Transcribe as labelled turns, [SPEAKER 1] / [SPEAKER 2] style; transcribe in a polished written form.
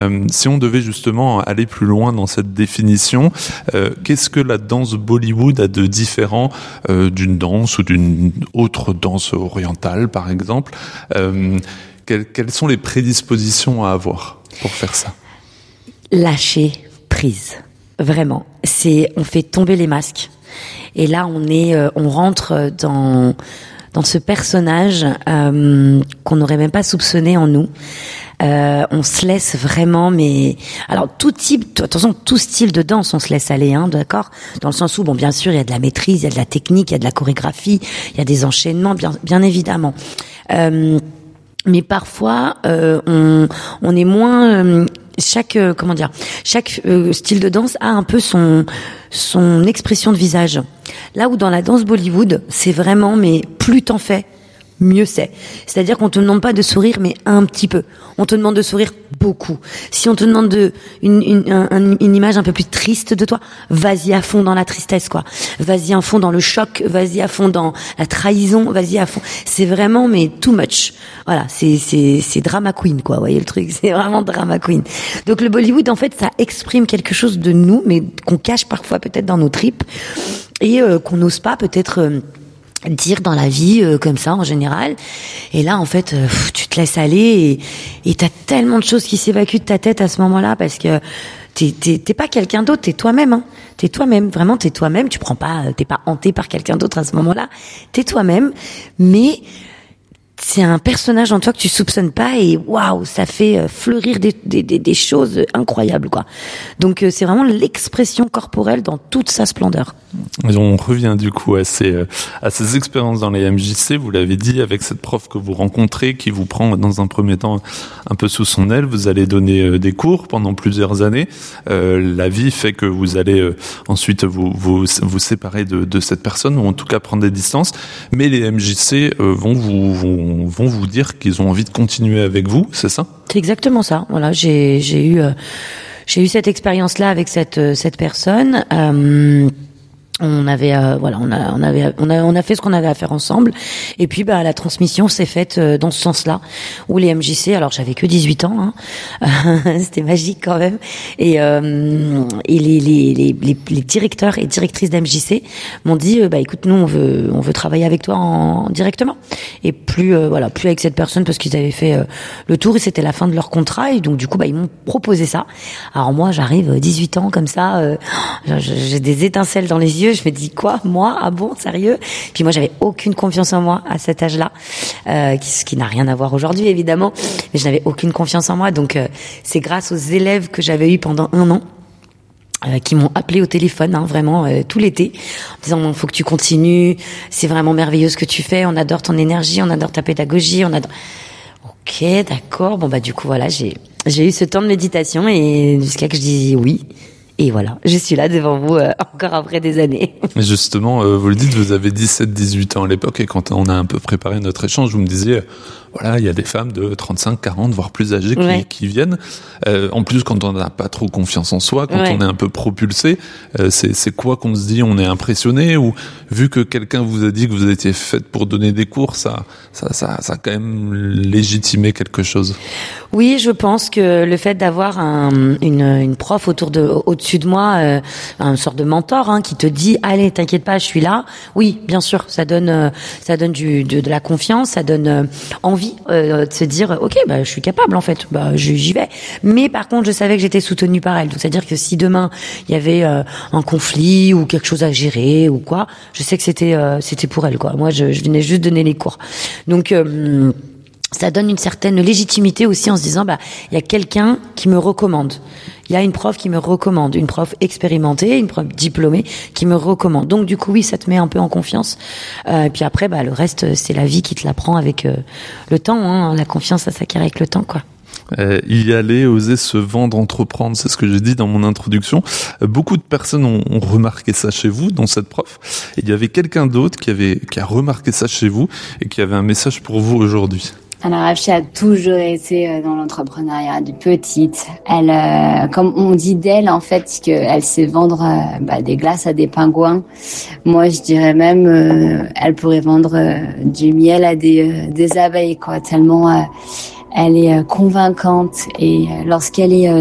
[SPEAKER 1] Si on devait justement aller plus loin dans cette définition, qu'est-ce que la danse Bollywood a de différent d'une danse ou d'une autre danse orientale, par exemple? Quelles sont les prédispositions à avoir pour faire ça?
[SPEAKER 2] Lâcher prise, vraiment. On fait tomber les masques. Et là, on rentre dans ce personnage qu'on n'aurait même pas soupçonné en nous. On se laisse vraiment, mais alors tout style de danse, on se laisse aller, hein, d'accord. Dans le sens où, bon, bien sûr, il y a de la maîtrise, il y a de la technique, il y a de la chorégraphie, il y a des enchaînements, bien évidemment. Mais parfois, on est moins. Chaque style de danse a un peu son expression de visage. Là où dans la danse Bollywood, c'est vraiment, mais plus t'en fais, mieux c'est. C'est-à-dire qu'on te demande pas de sourire, mais un petit peu. On te demande de sourire beaucoup. Si on te demande une image un peu plus triste de toi, vas-y à fond dans la tristesse, quoi. Vas-y à fond dans le choc, vas-y à fond dans la trahison, vas-y à fond. C'est vraiment, mais too much. Voilà, c'est drama queen, quoi. Vous voyez le truc, c'est vraiment drama queen. Donc le Bollywood, en fait, ça exprime quelque chose de nous, mais qu'on cache parfois peut-être dans nos tripes et qu'on n'ose pas peut-être dire dans la vie comme ça en général. Et là en fait tu te laisses aller et t'as tellement de choses qui s'évacuent de ta tête à ce moment-là, parce que t'es pas quelqu'un d'autre, t'es toi-même, hein. T'es toi-même, vraiment t'es toi-même. T'es pas hanté par quelqu'un d'autre à ce moment-là, t'es toi-même, mais c'est un personnage en toi que tu soupçonnes pas, et waouh, ça fait fleurir des choses incroyables, quoi. Donc c'est vraiment l'expression corporelle dans toute sa splendeur.
[SPEAKER 1] Et on revient du coup à ces expériences dans les MJC. Vous l'avez dit, avec cette prof que vous rencontrez, qui vous prend dans un premier temps un peu sous son aile. Vous allez donner des cours pendant plusieurs années. La vie fait que vous allez ensuite vous séparer de cette personne, ou en tout cas prendre des distances. Mais les MJC vont vous dire qu'ils ont envie de continuer avec vous, c'est ça?
[SPEAKER 2] C'est exactement ça. Voilà, j'ai eu cette expérience-là avec cette personne. On avait on a fait ce qu'on avait à faire ensemble, et puis la transmission s'est faite dans ce sens-là, où les MJC, alors j'avais que 18 ans, hein, c'était magique quand même, et les directeurs et directrices d'MJC m'ont dit écoute, nous on veut travailler avec toi directement, et plus avec cette personne, parce qu'ils avaient fait le tour et c'était la fin de leur contrat, et donc du coup ils m'ont proposé ça. Alors moi j'arrive 18 ans comme ça, j'ai des étincelles dans les yeux. Je me dis quoi, moi? Ah bon, sérieux? Puis moi, j'avais aucune confiance en moi à cet âge-là, ce qui n'a rien à voir aujourd'hui, évidemment. Mais je n'avais aucune confiance en moi. Donc, c'est grâce aux élèves que j'avais eu pendant 1 an, qui m'ont appelé au téléphone, hein, vraiment tout l'été, en disant faut que tu continues, c'est vraiment merveilleux ce que tu fais, on adore ton énergie, on adore ta pédagogie, on adore. Ok, d'accord. Bon du coup voilà, j'ai eu ce temps de méditation, et jusqu'à que je dise oui. Et voilà, je suis là devant vous encore après des années.
[SPEAKER 1] Justement, vous le dites, vous avez 17-18 ans à l'époque, et quand on a un peu préparé notre échange, vous me disiez, voilà, il y a des femmes de 35, 40, voire plus âgées qui viennent. En plus, quand on n'a pas trop confiance en soi, quand on est un peu propulsé, c'est quoi qu'on se dit? On est impressionné, ou vu que quelqu'un vous a dit que vous étiez faite pour donner des cours, ça a quand même légitimé quelque chose?
[SPEAKER 2] Oui, je pense que le fait d'avoir une prof au-dessus de moi, un sorte de mentor, hein, qui te dit allez, t'inquiète pas, je suis là. Oui, bien sûr, ça donne de la confiance, ça donne envie de se dire ok, je suis capable en fait, j'y vais. Mais par contre, je savais que j'étais soutenue par elle. Donc c'est-à-dire que si demain il y avait un conflit ou quelque chose à gérer ou quoi, je sais que c'était pour elle, quoi. Moi, je venais juste donner les cours. Donc ça donne une certaine légitimité aussi, en se disant il y a quelqu'un qui me recommande. Il y a une prof qui me recommande, une prof expérimentée, une prof diplômée qui me recommande. Donc du coup oui, ça te met un peu en confiance. Et puis après le reste, c'est la vie qui te l'apprend avec le temps, hein. La confiance, ça s'acquiert avec le temps, quoi.
[SPEAKER 1] Y aller, oser se vendre, entreprendre, c'est ce que j'ai dit dans mon introduction. Beaucoup de personnes ont remarqué ça chez vous, dont cette prof. Et il y avait quelqu'un d'autre qui a remarqué ça chez vous et qui avait un message pour vous aujourd'hui.
[SPEAKER 3] Alors, Afshe a toujours été dans l'entrepreneuriat depuis petite. Elle, comme on dit d'elle, en fait, qu'elle sait vendre des glaces à des pingouins. Moi, je dirais même, elle pourrait vendre du miel à des abeilles, quoi. Tellement elle est convaincante et lorsqu'elle est